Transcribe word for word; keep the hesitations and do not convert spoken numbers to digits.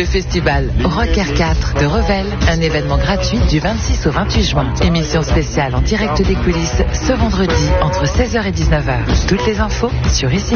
Le festival Rocker quatre de Revel, un événement gratuit du vingt-six au vingt-huit juin. Émission spéciale en direct des coulisses ce vendredi entre seize heures et dix-neuf heures. Toutes les infos sur ici.